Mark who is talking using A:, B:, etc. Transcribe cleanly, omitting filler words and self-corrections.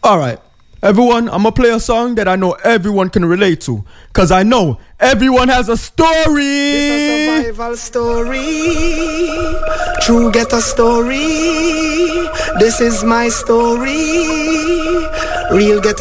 A: Alright, everyone, I'm gonna play a song that I know everyone can relate to. Cause I know everyone has a story.
B: It's a survival story. True ghetto story. This is my story. Real ghetto